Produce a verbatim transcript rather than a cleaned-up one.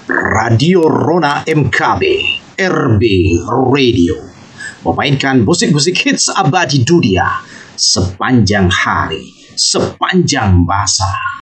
Radio Rona M K B, R B Radio, memainkan musik-musik hits abadi dunia sepanjang hari, sepanjang masa.